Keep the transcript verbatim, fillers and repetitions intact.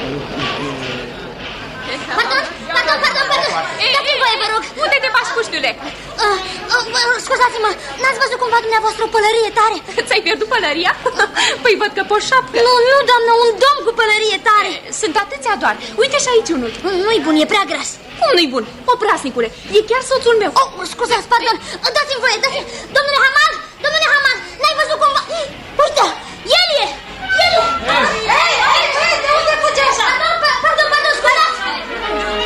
Pardon, pardon, pardon, pardon. Dați-mi voie, vă rog. Unde te bași, puștule? Uh, uh, Scuzați-mă, n-ați văzut cumva dumneavoastră o pălărie tare? Ți-ai pierdut pălăria? Păi văd că pe o șapcă. Nu, nu, doamnă, un domn cu pălărie tare. Sunt atâția doar. Uite și aici unul. Nu-i bun, e prea gras. Cum nu-i bun? Oprasnicule, e chiar soțul meu. Oh, scuzați, pardon. Dați-mi voie, dați-mi. Domnule